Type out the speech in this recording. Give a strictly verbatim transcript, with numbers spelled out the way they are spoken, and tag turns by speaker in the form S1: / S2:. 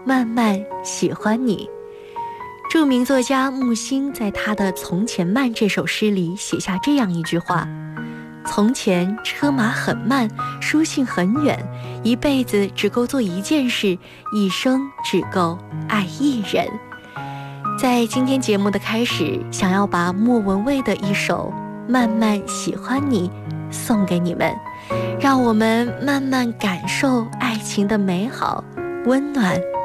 S1: 慢慢喜欢你。著名作家木心在他的《从前慢》这首诗里写下这样一句话：从前车马很慢，书信很远，一辈子只够做一件事，一生只够爱一人。在今天节目的开始，想要把莫文蔚的一首《慢慢喜欢你》送给你们，让我们慢慢感受爱情的美好、温暖